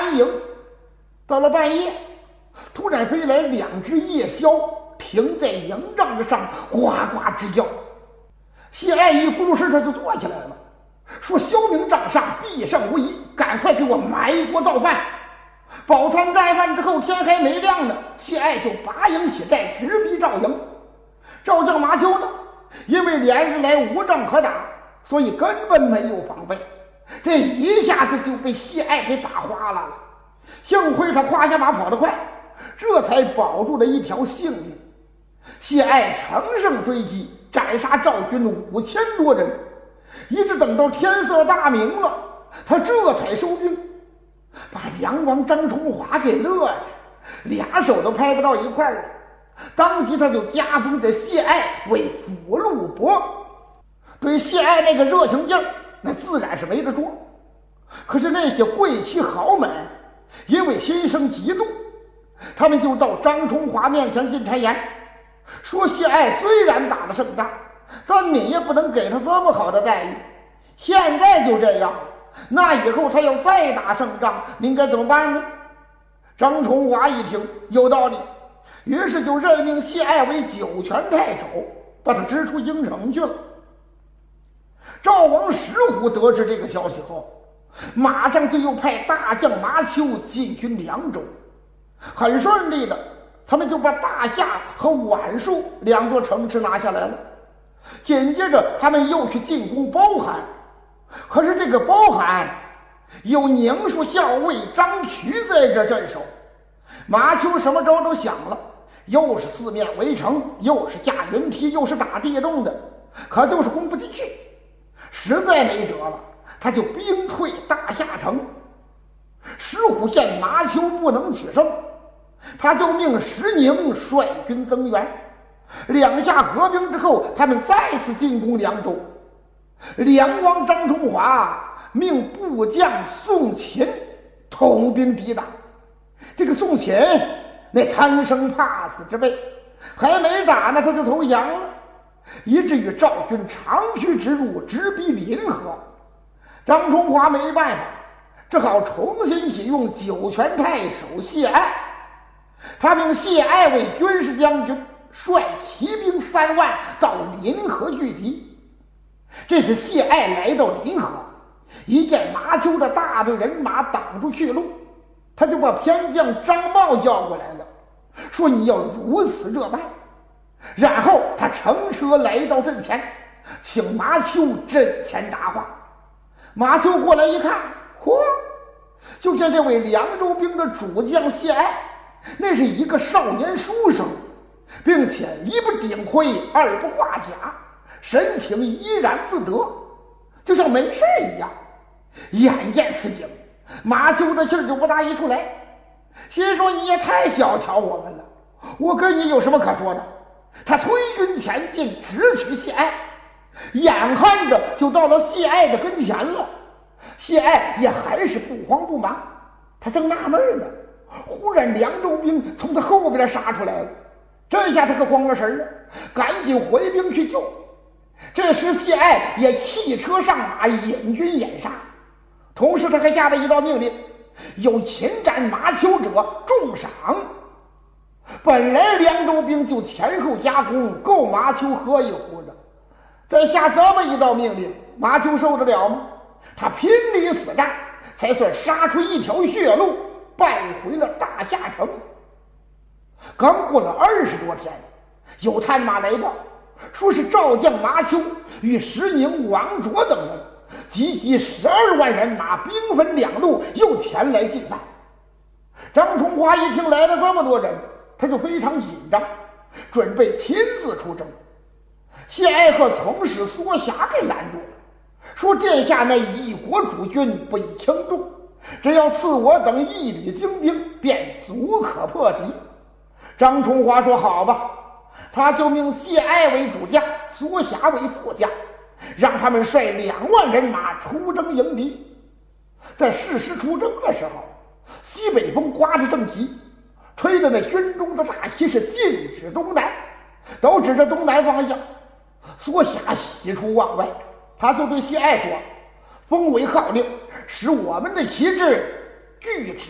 安营。到了半夜，突然飞来2只夜枭，停在营帐子上，呱呱直叫。谢爱一咕噜身他就坐起来了，说：“萧明帐上必胜无疑，赶快给我埋锅造饭。”饱餐盖饭之后，天还没亮呢，谢爱就拔营起寨，直逼赵营。赵将马丘呢，因为连日来无仗可打，所以根本没有防备，这一下子就被谢爱给打花了。幸亏他胯下马跑得快，这才保住了一条性命。谢爱乘胜追击，斩杀赵军5000多人，一直等到天色大明了，他这才收兵，把梁王张崇华给乐呀，俩手都拍不到一块儿了。当即他就加封这谢爱为辅路伯，对谢爱那个热情劲儿，那自然是没得说。可是那些贵戚豪门因为心生嫉妒，他们就到张崇华面前进谗言，说谢爱虽然打了胜仗，但你也不能给他这么好的待遇。现在就这样，那以后他要再打胜仗，您该怎么办呢？张崇华一听有道理，于是就任命谢爱为酒泉太守，把他支出京城去了。赵王石虎得知这个消息后，马上就又派大将麻丘进军凉州，很顺利的，他们就把大夏和宛树2座城池拿下来了。紧接着他们又去进攻包含，可是这个包含有宁树校尉张渠在这镇守，麻丘什么招都想了，又是四面围城，又是架云梯，又是打地洞的，可就是攻不进去，实在没辙了，他就兵退大夏城。石虎见麻丘不能取胜，他就命石宁率军增援。2下合兵之后，他们再次进攻凉州。梁王张崇华命部将宋琴统兵抵挡。这个宋琴那贪生怕死之辈，还没打呢他就投降了，以至于赵军长驱直入，直逼临河。张崇华没办法，只好重新启用酒泉太守谢爱。他命谢爱为军事将军，率骑兵3万到临河拒敌。这次谢爱来到临河，一见麻丘的大队人马挡住去路，他就把偏将张茂叫过来了，说：“你要如此这般。”然后他乘车来到阵前，请麻丘阵前答话。麻丘过来一看，嚯，就见这位凉州兵的主将谢爱，那是一个少年书生，并且一不顶盔，二不挂甲，神情怡然自得，就像没事一样。眼见此景，麻丘的气儿就不大一出来，心说：“你也太小瞧我们了，我跟你有什么可说的？”他推军前进，直取谢爱，眼看着就到了谢爱的跟前了。谢爱也还是不慌不忙，他正纳闷呢，忽然凉州兵从他后边杀出来了。这下他可慌了神了，赶紧回兵去救。这时谢爱也弃车上马，引军掩杀。同时他还下了一道命令，有擒斩麻丘者重赏。本来凉州兵就前后夹攻，够麻丘喝一壶的，再下这么一道命令，麻丘受得了吗？他拼离死战，才算杀出一条血路，败回了大夏城。刚过了20多天，有探马来报，说是赵将麻丘与石宁、王卓等人集结12万人马，兵分2路，又前来进犯。张崇华一听来了这么多人，他就非常紧张，准备亲自出征。谢爱和从使梭霞给拦住了，说：“殿下那一国主君不宜轻重，只要赐我等1旅精兵，便足可破敌。”张崇华说：“好吧。”他就命谢爱为主将，梭霞为副将，让他们率2万人马出征迎敌。在誓师出征的时候，西北风刮着正急，吹的那军中的大旗是禁止东南，都指着东南方向。梭霞喜出望外，他就对谢爱说：“封为号令，使我们的旗帜拒止